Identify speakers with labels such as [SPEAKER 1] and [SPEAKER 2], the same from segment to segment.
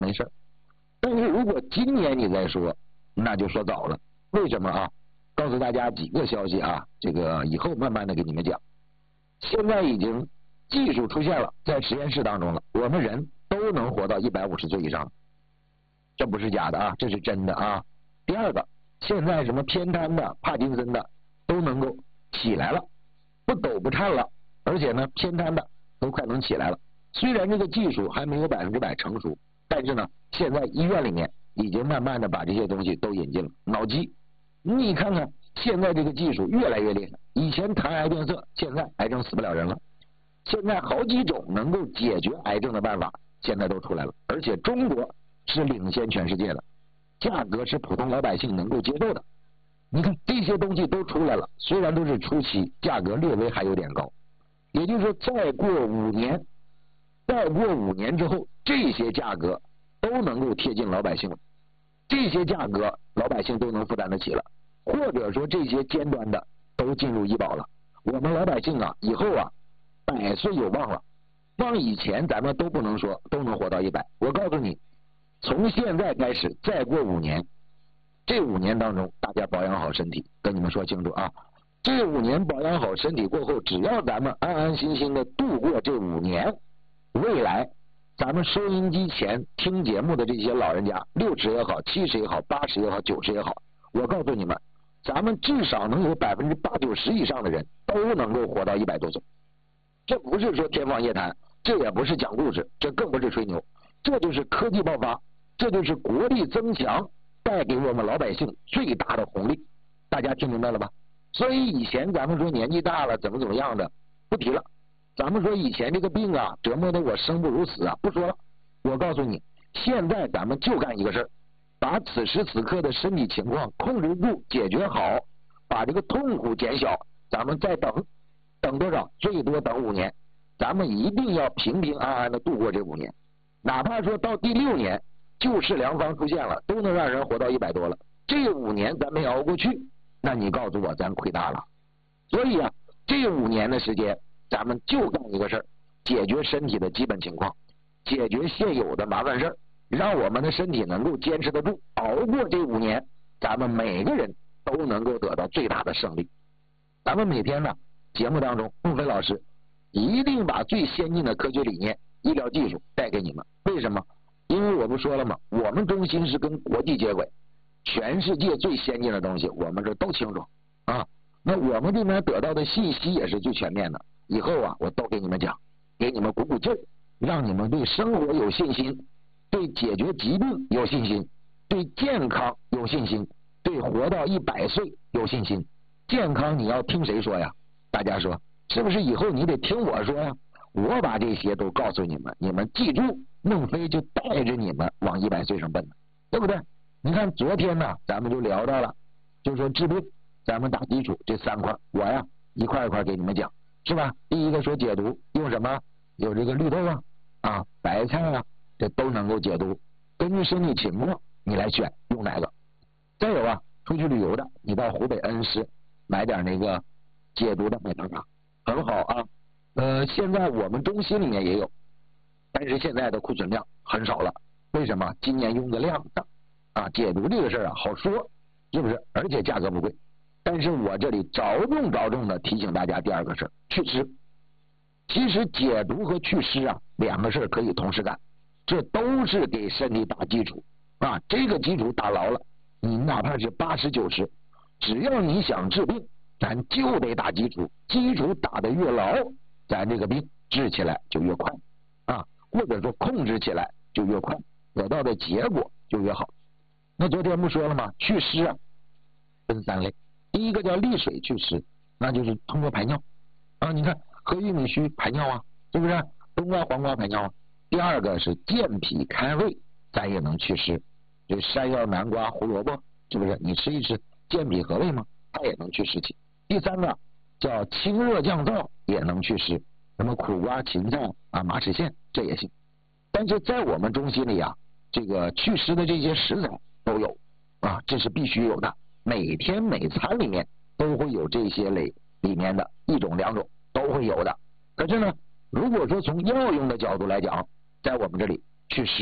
[SPEAKER 1] 没事。但是如果今年你再说，那就说早了。为什么啊？告诉大家几个消息啊，这个以后慢慢的给你们讲。现在已经技术出现了，在实验室当中了，我们人都能活到150岁以上，这不是假的啊，这是真的啊。第二个，现在什么偏瘫的、帕金森的都能够起来了，不抖不颤了，而且呢，偏瘫的都快能起来了。虽然这个技术还没有100%成熟，但是呢，现在医院里面已经慢慢的把这些东西都引进了。脑机，你看看现在这个技术越来越厉害，以前谈癌变色，现在癌症死不了人了。现在好几种能够解决癌症的办法现在都出来了，而且中国是领先全世界的，价格是普通老百姓能够接受的。你看这些东西都出来了，虽然都是初期，价格略微还有点高，也就是说再过5年之后，这些价格都能够贴近老百姓了，这些价格老百姓都能负担得起了，或者说这些尖端的都进入医保了，我们老百姓啊以后啊100岁有望了。放以前咱们都不能说都能活到100，我告诉你，从现在开始再过5年，这5年当中大家保养好身体，跟你们说清楚啊，这5年保养好身体过后，只要咱们安安心心的度过这5年，未来咱们收音机前听节目的这些老人家，60也好，70也好，80也好，90也好，我告诉你们，咱们至少能有80%、90%以上的人都能够活到100多岁。这不是说天方夜谭，这也不是讲故事，这更不是吹牛，这就是科技爆发，这就是国力增强带给我们老百姓最大的红利。大家听明白了吧？所以以前咱们说年纪大了怎么样的不提了，咱们说以前这个病啊折磨的我生不如死啊，不说了。我告诉你，现在咱们就干一个事儿，把此时此刻的身体情况控制住，解决好，把这个痛苦减小，咱们再等多少？最多等5年，咱们一定要平平安安的度过这5年，哪怕说到第6年救世良方出现了，都能让人活到100多了，这5年咱没熬过去，那你告诉我咱亏大了。所以啊，这5年的时间咱们就干一个事儿，解决身体的基本情况，解决现有的麻烦事儿，让我们的身体能够坚持得住，熬过这5年，咱们每个人都能够得到最大的胜利。咱们每天呢节目当中，孟非老师一定把最先进的科学理念、医疗技术带给你们。为什么？因为我不说了吗？我们中心是跟国际接轨，全世界最先进的东西我们这都清楚啊。那我们这边得到的信息也是最全面的，以后啊我都给你们讲，给你们鼓劲儿，让你们对生活有信心，对解决疾病有信心，对健康有信心，对活到100岁有信心。健康你要听谁说呀？大家说是不是以后你得听我说呀？我把这些都告诉你们，你们记住，孟非就带着你们往100岁上奔了，对不对？你看昨天呢咱们就聊到了，就说治病咱们打基础这3块，我呀一块一块给你们讲，是吧？第一个说解毒，用什么？有这个绿豆啊白菜啊，这都能够解毒，根据身体情况你来选用哪个。再有啊，出去旅游的，你到湖北恩施买点那个解毒的美糖茶，很好啊。现在我们中心里面也有，但是现在的库存量很少了。为什么？今年用的量大啊。解毒这个事儿啊好说，是不是？而且价格不贵。但是我这里着重的提醒大家第2个事儿，祛湿。其实解毒和祛湿啊2个事儿可以同时干，这都是给身体打基础啊。这个基础打牢了，你哪怕是80、90，只要你想治病，咱就得打基础，基础打得越牢，咱这个病治起来就越快啊，或者说控制起来就越快，得到的结果就越好。那昨天不说了吗？祛湿啊分3类，第一个叫利水祛湿，那就是通过排尿啊，你看喝玉米须排尿啊，是不是？冬瓜黄瓜排尿啊。第2个是健脾开胃，咱也能祛湿，这山药南瓜胡萝卜，是不是？你吃一吃健脾和胃嘛，它也能祛湿气。第3个叫清热降燥，也能祛湿，什么苦瓜、芹菜啊、马齿苋这也行。但是在我们中心里啊，这个祛湿的这些食材都有啊，这是必须有的，每天每餐里面都会有这些类里面的1种2种都会有的。可是呢，如果说从药用的角度来讲，在我们这里祛湿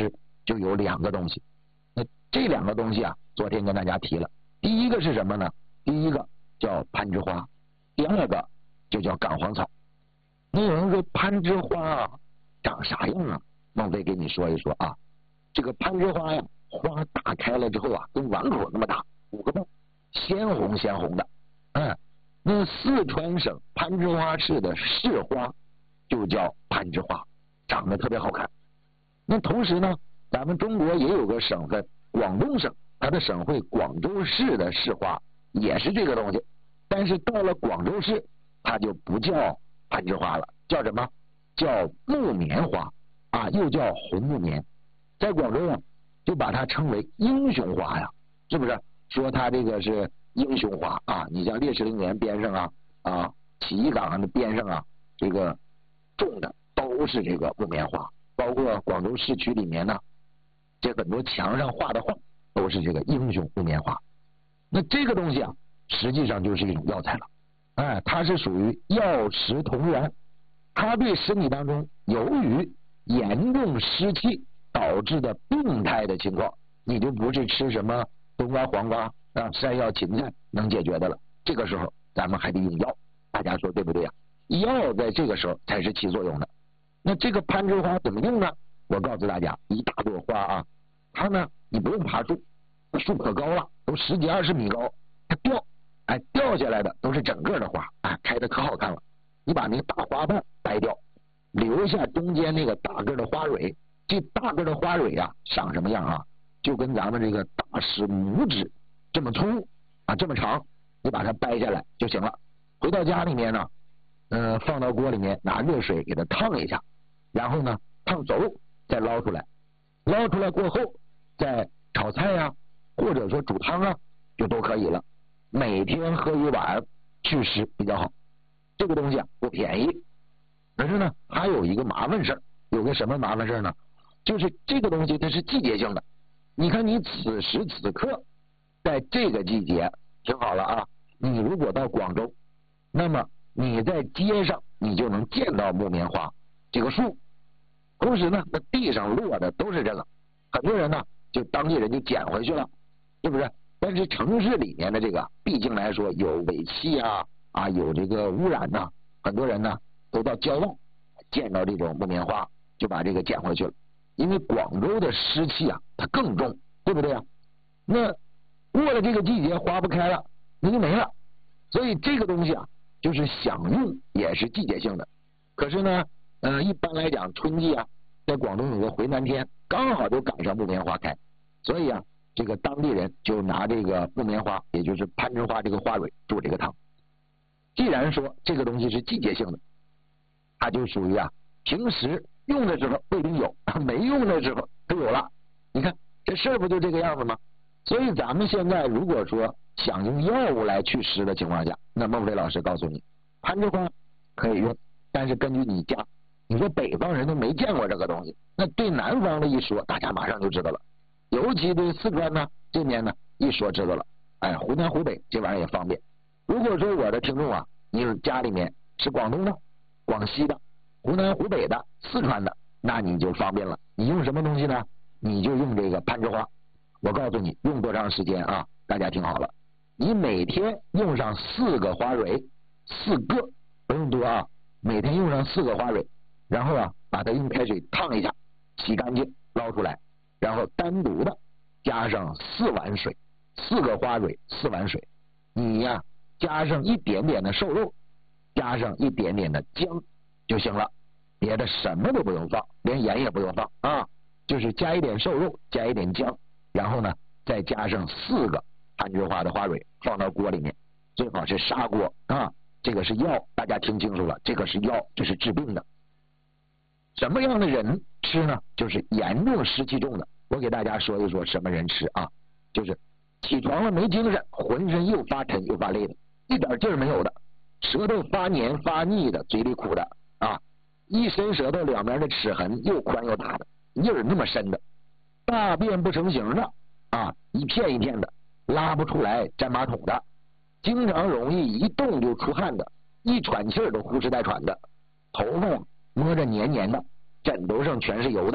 [SPEAKER 1] 就有2个东西。那这2个东西啊，昨天跟大家提了，第一个是什么呢？第一个叫攀枝花，第2个就叫杆黄草。那有人说攀枝花啊长啥样啊？孟非给你说一说啊。这个攀枝花呀，花打开了之后啊，跟碗口那么大，5个瓣，鲜红鲜红的。那四川省攀枝花市的市花就叫攀枝花，长得特别好看。那同时呢，咱们中国也有个省份，广东省，它的省会广州市的市花也是这个东西，但是到了广州市，它就不叫攀枝花了，叫什么？叫木棉花啊，又叫红木棉。在广州啊，就把它称为英雄花呀，是不是？说它这个是英雄花啊，你像烈士陵园边上啊，起义岗的边上啊，这个种的都是这个木棉花，包括广州市区里面呢，这很多墙上画的画都是这个英雄木棉花。那这个东西啊，实际上就是一种药材了，它是属于药食同源，它对身体当中由于严重湿气导致的病态的情况，你就不是吃什么冬瓜、黄瓜山药、芹菜能解决的了。这个时候咱们还得用药，大家说对不对呀？药在这个时候才是起作用的。那这个攀枝花怎么用呢？我告诉大家，一大朵花啊，它呢你不用爬树，树可高了，都10几20米高，它掉下来的都是整个的花，开的可好看了。你把那个大花瓣掰掉，留下中间那个大个的花蕊。这大个的花蕊啊，长什么样啊？就跟咱们这个大拇拇指这么粗啊，这么长，你把它掰下来就行了。回到家里面呢，放到锅里面，拿热水给它烫一下，然后呢烫熟再捞出来，捞出来过后再炒菜呀，或者说煮汤啊，就都可以了。每天喝1碗祛湿比较好。这个东西啊不便宜，可是呢还有一个麻烦事儿。有个什么麻烦事儿呢？就是这个东西它是季节性的。你看你此时此刻在这个季节，听好了啊，你如果到广州，那么你在街上你就能见到木棉花这个树，同时呢那地上落的都是这个，很多人呢就当地人就捡回去了，是不是？但是城市里面的这个毕竟来说有尾气啊有这个污染呐，很多人呢都到郊外见到这种木棉花就把这个捡回去了。因为广州的湿气啊它更重，对不对啊？那过了这个季节花不开了，那就没了。所以这个东西啊就是想用也是季节性的。可是呢一般来讲春季啊，在广东有个回南天，刚好就赶上木棉花开，所以啊这个当地人就拿这个木棉花，也就是攀枝花这个花蕊煮这个汤。既然说这个东西是季节性的，它就属于啊平时用的时候不一定有，没用的时候就有了。你看这事儿不就这个样子吗？所以咱们现在如果说想用药物来祛湿的情况下，那孟非老师告诉你，攀枝花可以用，但是根据你家，你说北方人都没见过这个东西，那对南方的一说，大家马上就知道了。尤其对四川呢这边呢一说知道了，湖南湖北这玩意儿也方便。如果说我的听众啊，你家里面是广东的、广西的、湖南湖北的、四川的，那你就方便了。你用什么东西呢？你就用这个攀枝花。我告诉你用多长时间啊？大家听好了，你每天用上4个花蕊，4个不用多啊，每天用上4个花蕊，然后啊把它用开水烫一下，洗干净捞出来，然后单独的加上4碗水，4个花蕊4碗水，你呀加上一点点的瘦肉，加上一点点的姜就行了，别的什么都不用放，连盐也不用放啊，就是加一点瘦肉，加一点姜，然后呢再加上4个攀枝花的花蕊放到锅里面，最好是砂锅啊，这个是药，大家听清楚了，这个是药，这是治病的。什么样的人吃呢？就是严重湿气重的。我给大家说一说什么人吃啊，就是起床了没精神，浑身又发沉又发累的，一点劲儿没有的，舌头发黏发腻的，嘴里苦的啊，一伸舌头两边的齿痕又宽又大的，印儿那么深的，大便不成形的啊，一片一片的，拉不出来粘马桶的，经常容易一动就出汗的，一喘气儿都呼哧带喘的，头发摸着黏黏的，枕头上全是油的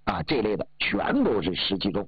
[SPEAKER 1] 啊这类的全都是湿气重。